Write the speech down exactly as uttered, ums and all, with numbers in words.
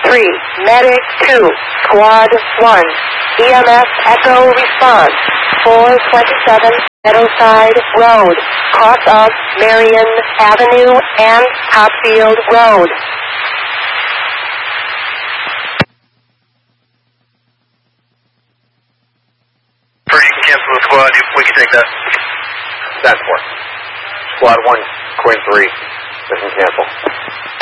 three, Medic two, Squad one, E M S Echo response, four twenty-seven Meadowside Road, cross of Marion Avenue and Topfield Road. You can cancel the squad, we can take that. That's four. Squad one, Quinn three, they can cancel.